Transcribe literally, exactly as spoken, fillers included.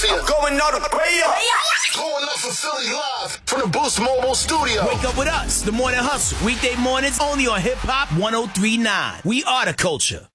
Philadelphia. I'm going all the way up. Going up for Philly live from the Boost Mobile studio. Wake up with us, The Morning Hustle. Weekday mornings only on Hip Hop one oh three point nine. We are the culture.